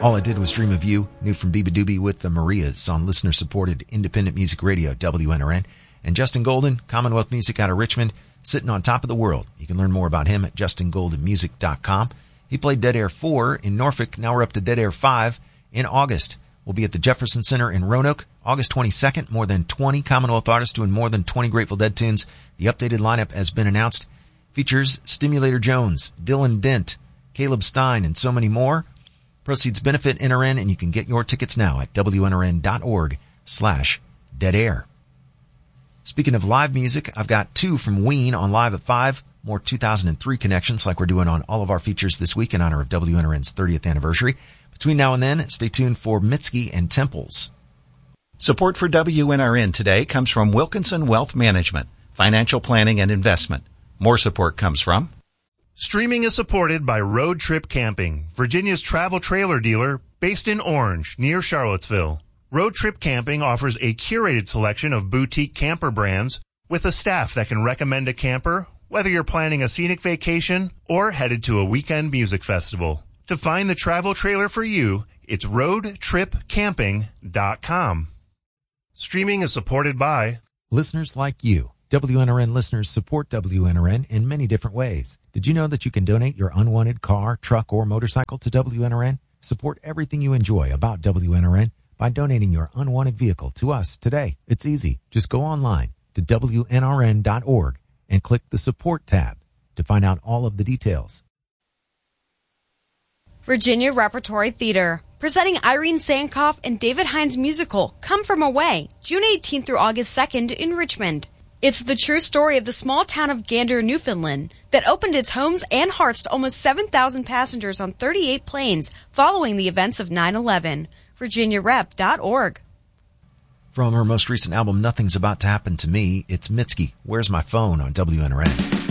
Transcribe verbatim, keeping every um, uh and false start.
All I Did Was Dream of You, new from Biba Doobie with the Marias on listener-supported independent music radio, W N R N. And Justin Golden, Commonwealth Music out of Richmond, sitting on top of the world. You can learn more about him at justin golden music dot com. He played Dead Air four in Norfolk. Now we're up to Dead Air five in August. We'll be at the Jefferson Center in Roanoke, August twenty-second. More than twenty Commonwealth artists doing more than twenty Grateful Dead tunes. The updated lineup has been announced. Features Stimulator Jones, Dylan Dent, Caleb Stein, and so many more. Proceeds benefit N R N, and you can get your tickets now at W N R N dot org slash dead air. Speaking of live music, I've got two from Ween on Live at five. More two thousand three connections like we're doing on all of our features this week in honor of W N R N's thirtieth anniversary. Between now and then, stay tuned for Mitski and Temples. Support for W N R N today comes from Wilkinson Wealth Management, financial planning and investment. More support comes from... Streaming is supported by Road Trip Camping, Virginia's travel trailer dealer based in Orange, near Charlottesville. Road Trip Camping offers a curated selection of boutique camper brands with a staff that can recommend a camper, whether you're planning a scenic vacation or headed to a weekend music festival. To find the travel trailer for you, it's road trip camping dot com. Streaming is supported by listeners like you. W N R N listeners support W N R N in many different ways. Did you know that you can donate your unwanted car, truck, or motorcycle to W N R N? Support everything you enjoy about W N R N by donating your unwanted vehicle to us today. It's easy. Just go online to W N R N dot org and click the support tab to find out all of the details. Virginia Repertory Theater, presenting Irene Sankoff and David Hines' musical, Come From Away, June eighteenth through August second in Richmond. It's the true story of the small town of Gander, Newfoundland, that opened its homes and hearts to almost seven thousand passengers on thirty-eight planes following the events of nine eleven. Virginia Rep dot org. From her most recent album, Nothing's About to Happen to Me, it's Mitski, Where's My Phone on W N R N.